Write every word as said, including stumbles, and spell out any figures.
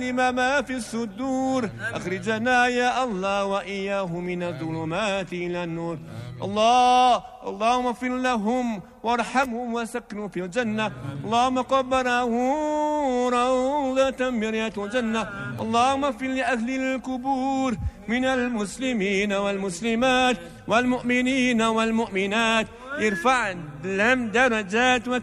ما في الصدور. أخرجنا يا الله وإياه من الظلمات إلى النور. الله اللهم اغفر لهم وارحمهم وسكنوا في الجنة. اللهم قبره روضة من رياض الجنة. اللهم اغفر لأهل القبور من المسلمين والمسلمات والمؤمنين والمؤمنات. ارفع لهم درجات